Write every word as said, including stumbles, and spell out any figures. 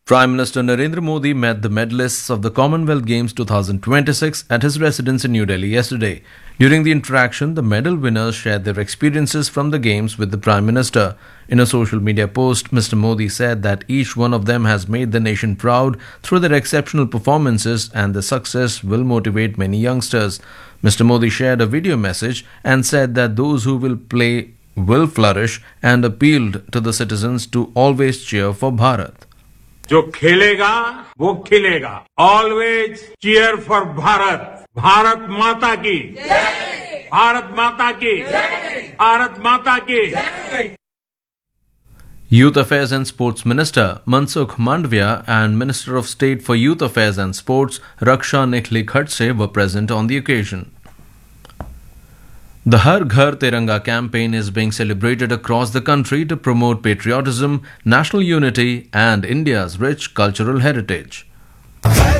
Prime Minister Narendra Modi met the medalists of the Commonwealth Games twenty twenty-six at his residence in New Delhi yesterday. During the interaction, the medal winners shared their experiences from the Games with the Prime Minister. In a social media post, Mister Modi said that each one of them has made the nation proud through their exceptional performances and the success will motivate many youngsters. Mister Modi shared a video message and said that those who will play will flourish and appealed to the citizens to always cheer for Bharat. जो खेलेगा वो खिलेगा. Always cheer for Bharat. Bharat माता की भारत माता की भारत माता की. Youth Affairs and Sports Minister Mansukh Mandavia and Minister of State for Youth Affairs and Sports Raksha Nikhli Khadse were present on the occasion. The Har Ghar Tiranga campaign is being celebrated across the country to promote patriotism, national unity, and India's rich cultural heritage.